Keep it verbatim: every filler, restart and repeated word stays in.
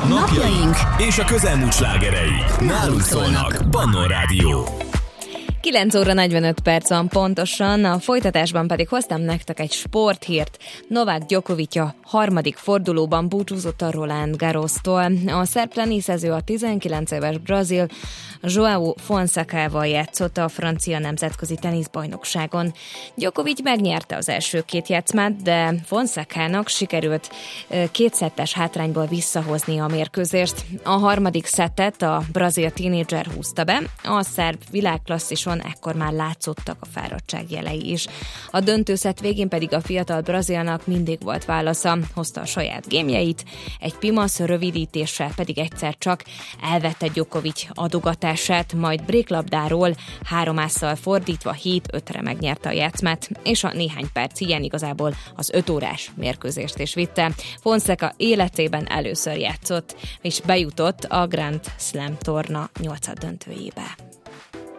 Napjaink és a közelmúlt slágerei. Nálunk szólnak. Pannon Rádió. kilenc óra negyvenöt perc van pontosan, a folytatásban pedig hoztam nektek egy sporthírt. Novák Djokovic a harmadik fordulóban búcsúzott a Roland Garrostól. A szerb teniszező a tizenkilenc éves brazil João Fonsacával játszott a francia nemzetközi teniszbajnokságon. Djokovic megnyerte az első két játszmát, de Fonsacának sikerült kétszettes hátrányból visszahozni a mérkőzést. A harmadik szettet a brazil tínédzser húzta be, a szerb világklasszison ekkor már látszottak a fáradtság jelei is. A döntőszett végén pedig a fiatal brazilnak mindig volt válasza, hozta a saját gémjeit, egy pimasz rövidítéssel pedig egyszer csak elvette Djokovic adogatását, majd bréklabdáról három ásszal fordítva hét ötre megnyerte a játszmát, és a néhány perc ilyen igazából az öt órás mérkőzést is vitte. Fonseca életében először játszott, és bejutott a Grand Slam torna nyolcad döntőjébe.